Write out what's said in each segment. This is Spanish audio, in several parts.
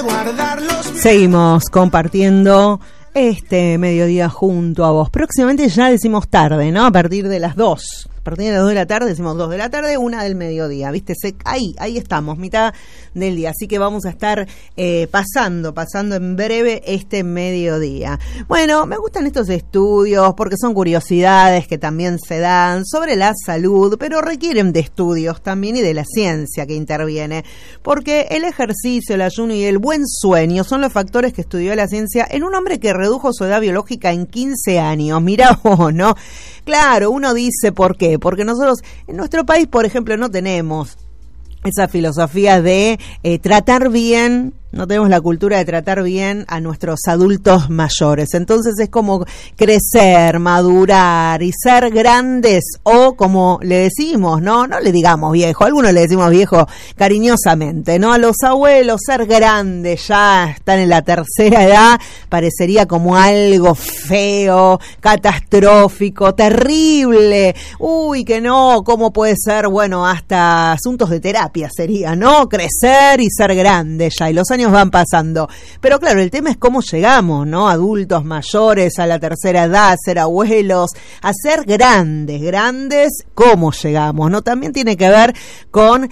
Seguimos compartiendo este mediodía junto a vos. Próximamente ya decimos tarde, ¿no? A partir de las 2. A partir de las 2 de la tarde decimos 2 de la tarde, 1 del mediodía, ¿viste? Ahí estamos, mitad del día. Así que vamos a estar pasando en breve este mediodía. Bueno, me gustan estos estudios porque son curiosidades que también se dan sobre la salud, pero requieren de estudios también y de la ciencia que interviene. Porque el ejercicio, el ayuno y el buen sueño son los factores que estudió la ciencia en un hombre que redujo su edad biológica en 15 años. Mirá vos, ¿no? Claro, uno dice ¿por qué? Porque nosotros en nuestro país, por ejemplo, no tenemos esa filosofía de tratar bien, no tenemos la cultura de tratar bien a nuestros adultos mayores. Entonces es como crecer, madurar y ser grandes, o como le decimos, no le digamos viejo, a algunos le decimos viejo cariñosamente, ¿no? A los abuelos, ser grandes, ya están en la tercera edad, parecería como algo feo, catastrófico, terrible. Uy, que no, ¿cómo puede ser? Bueno, hasta asuntos de terapia sería, ¿no? Crecer y ser grande ya, y los años van pasando. Pero claro, el tema es cómo llegamos, ¿no? Adultos mayores, a la tercera edad, ser abuelos, a ser grandes, ¿cómo llegamos? ¿No? También tiene que ver con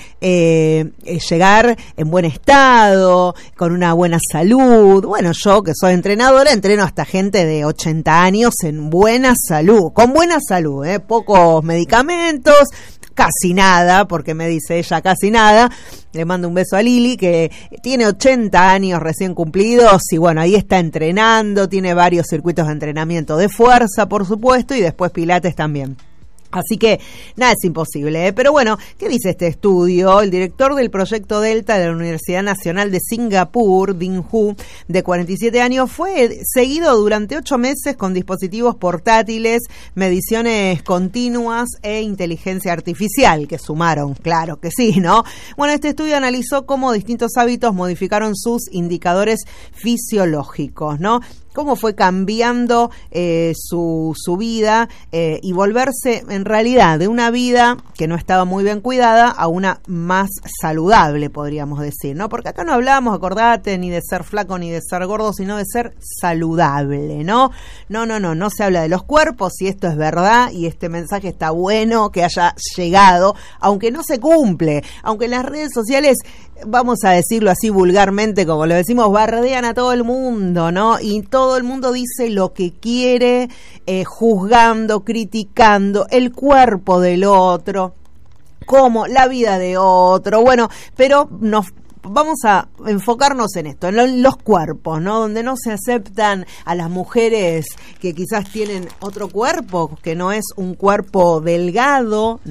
llegar en buen estado, con una buena salud. Bueno, yo que soy entrenadora, entreno hasta gente de 80 años en buena salud, con buena salud, pocos medicamentos, casi nada, porque me dice ella casi nada. Le mando un beso a Lili, que tiene 80 años recién cumplidos, y bueno, ahí está entrenando, tiene varios circuitos de entrenamiento de fuerza, por supuesto, y después pilates también. Así que nada es imposible, Pero bueno, ¿qué dice este estudio? El director del proyecto Delta de la Universidad Nacional de Singapur, Ding Hu, de 47 años, fue seguido durante 8 meses con dispositivos portátiles, mediciones continuas e inteligencia artificial, que sumaron, claro que sí, ¿no? Bueno, este estudio analizó cómo distintos hábitos modificaron sus indicadores fisiológicos, ¿no? Cómo fue cambiando su vida y volverse en realidad de una vida que no estaba muy bien cuidada a una más saludable, podríamos decir, ¿no? Porque acá no hablamos, acordate, ni de ser flaco ni de ser gordo, sino de ser saludable, ¿no? No se habla de los cuerpos, y esto es verdad, y este mensaje está bueno que haya llegado, aunque no se cumple, aunque en las redes sociales, vamos a decirlo así vulgarmente, como lo decimos, bardean a todo el mundo, ¿no? Y todo el mundo dice lo que quiere, juzgando, criticando el cuerpo del otro, como la vida de otro. Bueno, pero vamos a enfocarnos en esto, en los cuerpos, ¿no? Donde no se aceptan a las mujeres que quizás tienen otro cuerpo, que no es un cuerpo delgado,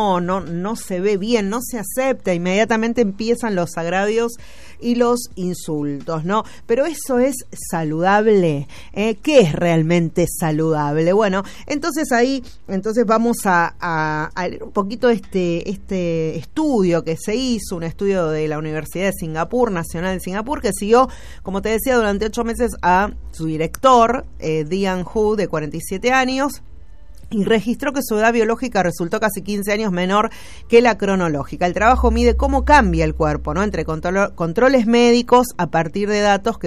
no se ve bien, no se acepta, inmediatamente empiezan los agravios y los insultos, ¿no? Pero eso es saludable, ¿qué es realmente saludable? Bueno, entonces vamos a leer un poquito este estudio que se hizo, un estudio de la Universidad de Singapur, Nacional de Singapur, que siguió, como te decía, durante 8 meses a su director, Ding Hu, de 47 años, y registró que su edad biológica resultó casi 15 años menor que la cronológica. El trabajo mide cómo cambia el cuerpo, ¿no? Entre controles médicos a partir de datos que